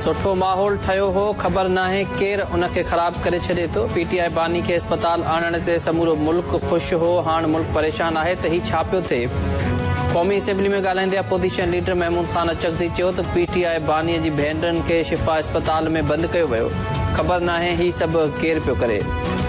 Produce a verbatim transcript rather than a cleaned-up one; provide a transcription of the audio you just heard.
सुठो माहौल ठहियो हो, ख़बर नाहे केरु उनखे ख़राब करे छॾे थो। पीटीआई बानी खे अस्पताल आणण ते समूरो मुल्क ख़ुशि हो, हाणे मुल्क परेशान आहे त ही छा पियो थिए। क़ौमी असेंबली में ॻाल्हाईंदे अपोज़िशन लीडर महमूद ख़ान अचकज़ई चयो त पीटीआई बानीअ जी भेनरुनि खे शिफ़ा अस्पताल में बंदि कयो वियो। ख़बर नाहे ही सभु केरु पियो करे।